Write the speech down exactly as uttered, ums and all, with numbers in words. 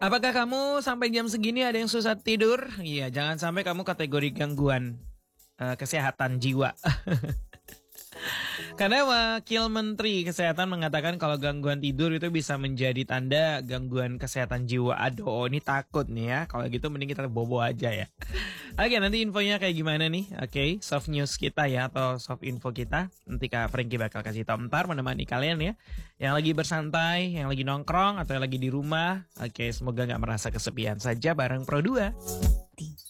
Apakah kamu sampai jam segini ada yang susah tidur? Iya, jangan sampai kamu kategori gangguan eh, kesehatan jiwa. Karena Wakil Menteri Kesehatan mengatakan kalau gangguan tidur itu bisa menjadi tanda gangguan kesehatan jiwa. Aduh, ini takut nih ya. Kalau gitu mending kita bobo aja ya. Oke, nanti infonya kayak gimana nih? Oke, soft news kita ya atau soft info kita. Nanti Kak Franky bakal kasih tau ntar menemani kalian ya. Yang lagi bersantai, yang lagi nongkrong atau yang lagi di rumah. Oke, semoga gak merasa kesepian saja bareng Pro dua.